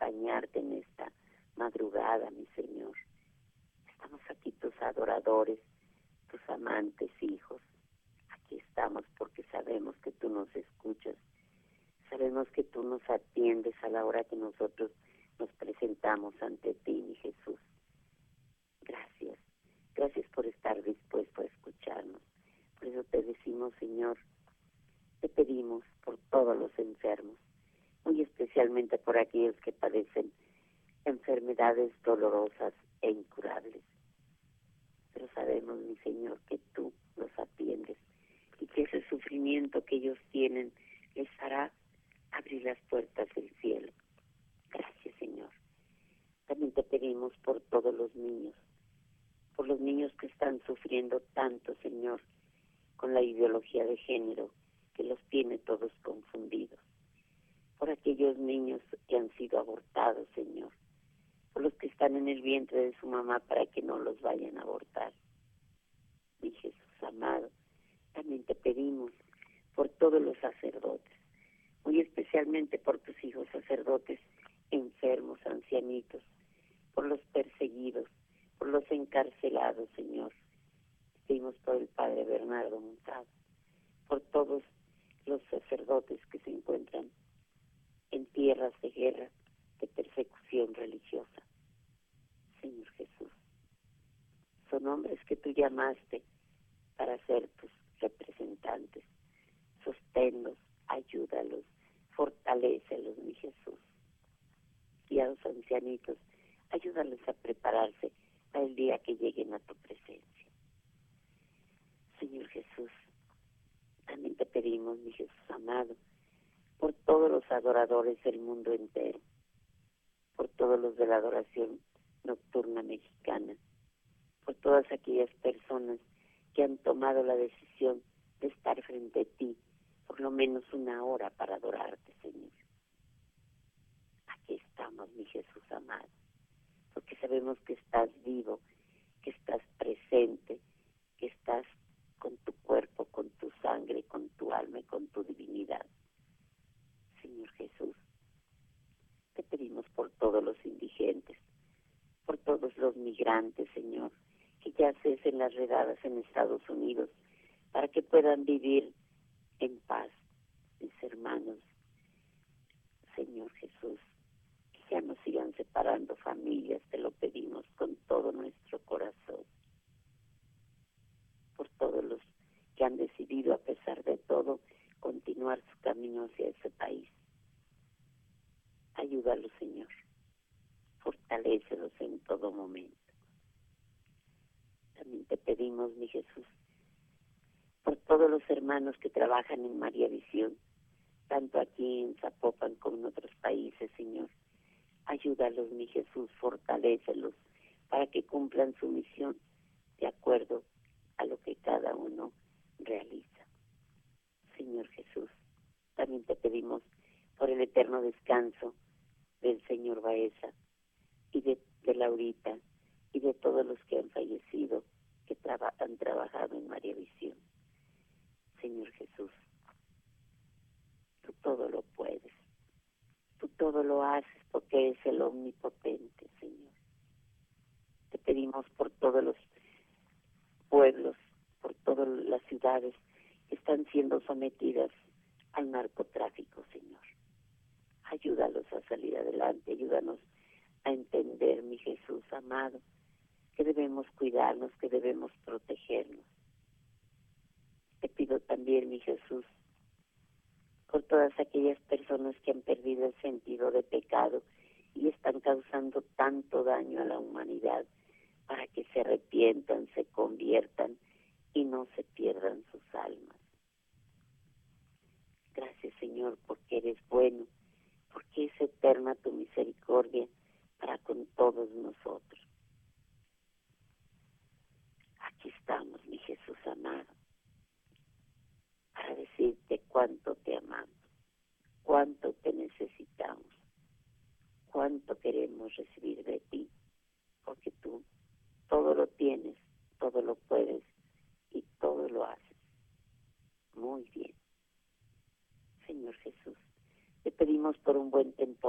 acompañarte en esta madrugada, mi Señor. Estamos aquí tus adoradores, tus amantes hijos. Aquí estamos porque sabemos que tú nos escuchas. Sabemos que tú nos atiendes a la hora que nosotros nos presentamos ante ti, mi Jesús. Gracias. Gracias por estar dispuesto a escucharnos. Por eso te decimos, Señor, te pedimos por todos los enfermos, muy especialmente por aquellos que padecen enfermedades dolorosas e incurables. Pero sabemos, mi Señor, que tú los atiendes y que ese sufrimiento que ellos tienen les hará abrir las puertas del cielo. Gracias, Señor. También te pedimos por todos los niños, por los niños que están sufriendo tanto, Señor, con la ideología de género que los tiene todos confundidos, por aquellos niños que han sido abortados, Señor, por los que están en el vientre de su mamá para que no los vayan a abortar. Mi Jesús amado, también te pedimos por todos los sacerdotes, muy especialmente por tus hijos sacerdotes enfermos, ancianitos, por los perseguidos, por los encarcelados, Señor. Pedimos por el Padre Bernardo Montalvo, por todos los sacerdotes que se encuentran en tierras de guerra, de persecución religiosa. Señor Jesús, son hombres que tú llamaste para ser tus representantes. Sosténlos, ayúdalos, fortalécelos, mi Jesús. Y a los ancianitos, ayúdalos a prepararse para el día que lleguen a tu presencia. Señor Jesús, también te pedimos, mi Jesús amado, por todos los adoradores del mundo entero, por todos los de la adoración nocturna mexicana, por todas aquellas personas que han tomado la decisión de estar frente a ti por lo menos una hora para adorarte, Señor. Aquí estamos, mi Jesús amado, porque sabemos que estás vivo, que estás presente, que estás con tu cuerpo, con tu sangre, con tu alma y con tu divinidad. Señor Jesús, te pedimos por todos los indigentes, por todos los migrantes, Señor, que ya cesen las redadas en Estados Unidos para que puedan vivir en paz, mis hermanos. Señor Jesús, que ya no sigan separando familias, te lo pedimos con todo nuestro corazón. Por todos los que han decidido, a pesar de todo, continuar su camino hacia ese país. Ayúdalos, Señor. Fortalécelos en todo momento. También te pedimos, mi Jesús, por todos los hermanos que trabajan en María Visión, tanto aquí en Zapopan como en otros países, Señor. Ayúdalos, mi Jesús, fortalécelos para que cumplan su misión de acuerdo a lo que cada uno realiza. Señor Jesús, también te pedimos por el eterno descanso del señor Baeza y de Laurita y de todos los que han fallecido, que han trabajado en María Visión. Señor Jesús, tú todo lo puedes, tú todo lo haces porque eres el omnipotente, Señor. Te pedimos por todos los pueblos, por todas las ciudades que están siendo sometidas al narcotráfico, Señor. Ayúdalos a salir adelante, ayúdanos a entender, mi Jesús amado, que debemos cuidarnos, que debemos protegernos. Te pido también, mi Jesús, por todas aquellas personas que han perdido el sentido de pecado y están causando tanto daño a la humanidad, para que se arrepientan, se conviertan y no se pierdan sus almas. Gracias, Señor, porque eres bueno, porque es eterna tu misericordia para con todos nosotros. Aquí estamos, mi Jesús amado, para decirte cuánto te amamos, cuánto te necesitamos, cuánto queremos recibir de ti, porque tú todo lo tienes, todo lo puedes y todo lo haces. Muy bien. Señor Jesús, te pedimos por un buen tiempo